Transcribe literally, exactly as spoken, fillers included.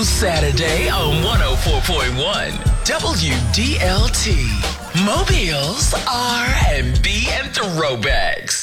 Saturday on one oh four point one W D L T. Mobile's R and B and throwbacks.